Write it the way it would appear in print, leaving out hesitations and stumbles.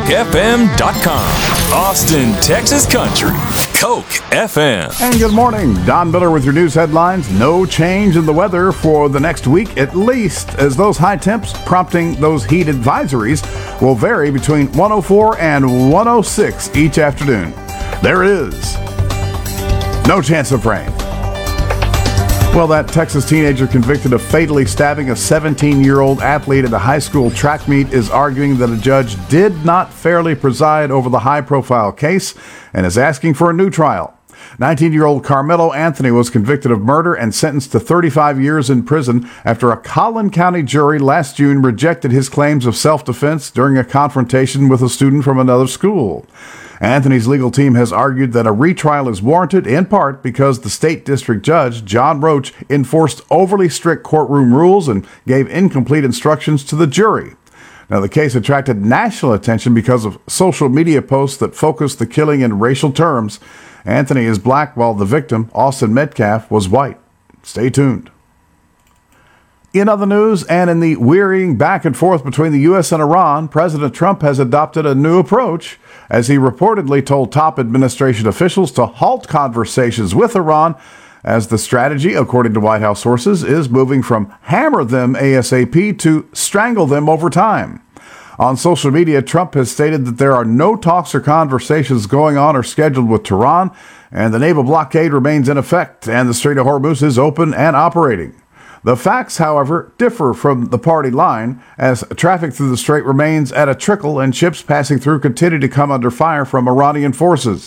CokeFM.com. Austin, Texas Country. Coke FM. And good morning. Don Miller with your news headlines. No change in the weather for the next week, at least, as those high temps prompting those heat advisories will vary between 104 and 106 each afternoon. There is no chance of rain. Well, that Texas teenager convicted of fatally stabbing a 17-year-old athlete at a high school track meet is arguing that a judge did not fairly preside over the high-profile case and is asking for a new trial. 19-year-old Carmelo Anthony was convicted of murder and sentenced to 35 years in prison after a Collin County jury last June rejected his claims of self-defense during a confrontation with a student from another school. Anthony's legal team has argued that a retrial is warranted in part because the state district judge, John Roach, enforced overly strict courtroom rules and gave incomplete instructions to the jury. Now, the case attracted national attention because of social media posts that focused the killing in racial terms. Anthony is black while the victim, Austin Metcalf, was white. Stay tuned. In other news, and in the wearying back and forth between the U.S. and Iran, President Trump has adopted a new approach as he reportedly told top administration officials to halt conversations with Iran, as the strategy, according to White House sources, is moving from hammer them ASAP to strangle them over time. On social media, Trump has stated that there are no talks or conversations going on or scheduled with Tehran, and the naval blockade remains in effect, and the Strait of Hormuz is open and operating. The facts, however, differ from the party line, as traffic through the strait remains at a trickle and ships passing through continue to come under fire from Iranian forces.